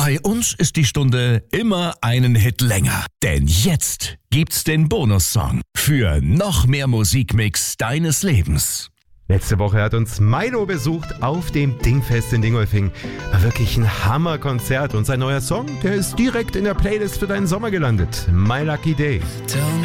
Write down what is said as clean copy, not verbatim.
Bei uns ist die Stunde immer einen Hit länger. Denn jetzt gibt's den Bonussong für noch mehr Musikmix deines Lebens. Letzte Woche hat uns Milo besucht auf dem Dingfest in Dingolfing. War wirklich ein Hammerkonzert und sein neuer Song, der ist direkt in der Playlist für deinen Sommer gelandet. My Lucky Day.